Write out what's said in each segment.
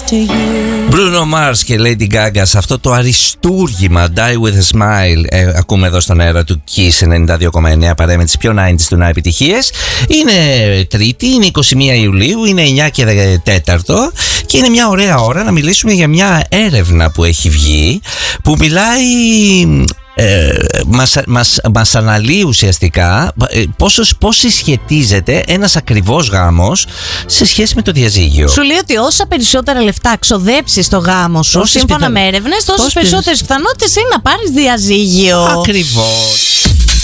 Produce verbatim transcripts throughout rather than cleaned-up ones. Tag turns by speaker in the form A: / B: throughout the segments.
A: Bruno Mars και Lady Gaga σε αυτό το αριστούργημα Die With A Smile. ε, Ακούμε εδώ στον αέρα του Kiss ενενήντα δύο κόμμα εννέα, παρέα με τις πιο ενενήντα του να επιτυχίες. Είναι Τρίτη, είναι είκοσι μία Ιουλίου, είναι εννιά και τέσσερα και είναι μια ωραία ώρα να μιλήσουμε για μια έρευνα που έχει βγει, που μιλάει... Ε, μας, μας, μας αναλύει ουσιαστικά πόσο, πώς συσχετίζεται ένας ακριβώς γάμος σε σχέση με το διαζύγιο.
B: Σου λέει ότι όσα περισσότερα λεφτά ξοδέψεις στο γάμο σου,
A: Όσες
B: σύμφωνα
A: πιθα...
B: με έρευνες, τόσες περισσότερες πιθανότητες είναι να πάρεις διαζύγιο.
A: Ακριβώς.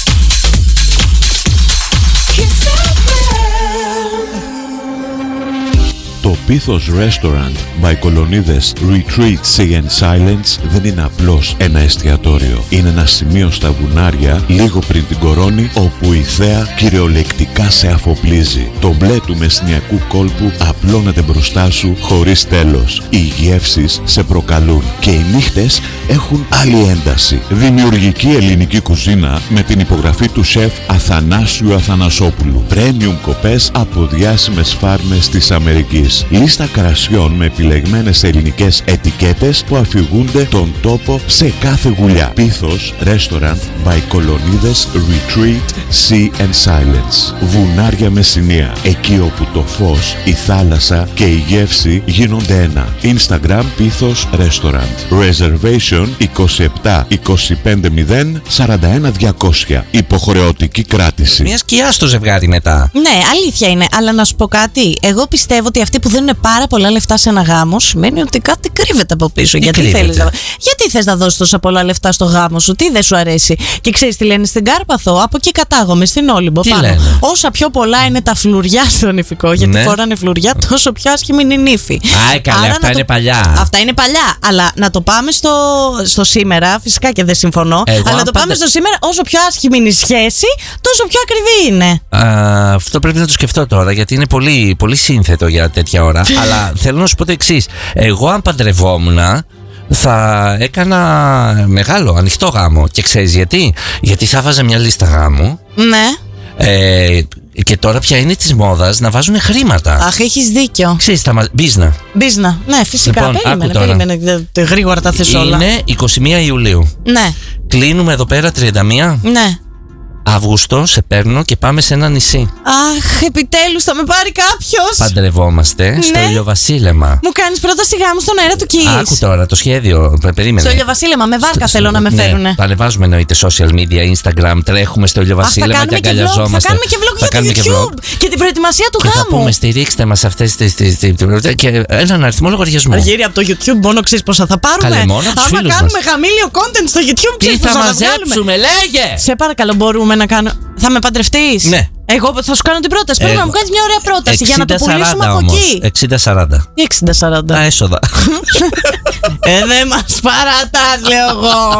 C: Το Πίθος Restaurant by Κολονίδες Retreat Sea and Silence δεν είναι απλώς ένα εστιατόριο. Είναι ένα σημείο στα βουνάρια, λίγο πριν την Κορώνη, όπου η θέα κυριολεκτικά σε αφοπλίζει. Το μπλε του μεσνιακού κόλπου απλώνεται μπροστά σου χωρίς τέλος. Οι γεύσεις σε προκαλούν και οι νύχτες έχουν άλλη ένταση. Δημιουργική ελληνική κουζίνα με την υπογραφή του σεφ Αθανάσιου Αθανασόπουλου. Premium κοπές από διάσημες φάρμες της Αμερικής. Λίστα κρασιών με επιλεγμένες ελληνικές ετικέτες που αφηγούνται τον τόπο σε κάθε γουλιά. Πίθος Restaurant by Κολονίδες Retreat Sea and Silence. Βουνάρια Μεσσηνία. Εκεί όπου το φως, η θάλασσα και η γεύση γίνονται ένα. Instagram Πίθος Restaurant. Reservation είκοσι επτά είκοσι πέντε μηδέν σαράντα ένα διακόσια. Υποχρεωτική κράτηση.
A: Μια σκιά στο ζευγάρι μετά.
B: Ναι, αλήθεια είναι. Αλλά να σου πω κάτι. Εγώ πιστεύω ότι αυτοί που δίνουν πάρα πολλά λεφτά σε ένα γάμο σημαίνει ότι κάτι κρύβεται από πίσω.
A: Τι
B: γιατί, θέλεις να... γιατί θες να δώσεις τόσα πολλά λεφτά στο γάμο σου, τι δεν σου αρέσει? Και ξέρεις τι λένε στην Κάρπαθο? Από εκεί κατάγομαι, στην Όλυμπο. Πάνω.
A: Λένε?
B: Όσα πιο πολλά είναι τα φλουριά στο νηφικό, γιατί
A: ναι.
B: φοράνε φλουριά, τόσο πιο άσχημη είναι η νύφη.
A: Α, καλά, αυτά
B: το...
A: είναι παλιά.
B: Αυτά είναι παλιά. Αλλά να το πάμε στο, στο σήμερα, φυσικά και δεν συμφωνώ.
A: Εγώ,
B: αλλά να το
A: πάντα...
B: πάμε στο σήμερα, όσο πιο άσχημη είναι η σχέση, τόσο πιο ακριβή είναι.
A: Α, αυτό πρέπει να το σκεφτώ τώρα, γιατί είναι πολύ, πολύ σύνθετο για τέτοια ώρα. Αλλά θέλω να σου πω το εξής. Εγώ, αν παντρευόμουν, θα έκανα μεγάλο, ανοιχτό γάμο. Και ξέρεις γιατί? Γιατί θα βάζα μια λίστα γάμου.
B: Ναι.
A: Ε, και τώρα πια είναι της μόδας να βάζουν χρήματα.
B: Αχ, έχεις δίκιο.
A: Ξέρεις, τα μα... μπίζνα.
B: Μπίζνα. Ναι, φυσικά.
A: Λοιπόν,
B: περίμενε, περίμενε. Γρήγορα τα θες όλα.
A: Είναι είκοσι μία Ιουλίου.
B: Ναι.
A: Κλείνουμε εδώ πέρα τριάντα μία.
B: Ναι.
A: Αύγουστο, σε παίρνω και πάμε σε ένα νησί.
B: Αχ, επιτέλους θα με πάρει κάποιος.
A: Παντρευόμαστε ναι. στο ηλιοβασίλεμα.
B: Μου κάνεις πρόταση γάμου στον αέρα του Kiss.
A: Άκου τώρα το σχέδιο. Περίμενε.
B: Στο ηλιοβασίλεμα, με βάρκα στο, θέλω να με
A: ναι,
B: φέρουνε.
A: Θα ανεβάζουμε εννοείται social media, Instagram, τρέχουμε στο ηλιοβασίλεμα και αγκαλιαζόμαστε.
B: Θα κάνουμε και vlog για το YouTube και, και την προετοιμασία του
A: και
B: γάμου.
A: Θα πούμε, στηρίξτε μας αυτές τις. Και έναν αριθμό λογαριασμού.
B: Αργύρι από το YouTube, μόνο ξέρεις πόσα θα πάρουμε.
A: Καλέ, μόνο από τους
B: άμα
A: φίλους
B: κάνουμε
A: μας.
B: χαμήλιο content στο YouTube,
A: τι θα μαζέψουμε, λέγε!
B: Σε παρακαλώ, μπορούμε να κάνω. Θα με παντρευτείς?
A: Ναι.
B: Εγώ θα σου κάνω την πρόταση. Πρέπει να μου κάνεις μια ωραία πρόταση για να το πουλήσουμε από εκεί.
A: εξήντα σαράντα.
B: Τι εξήντα σαράντα?
A: Τα έσοδα.
B: Ε, δεν μας παρατάς, λέω εγώ.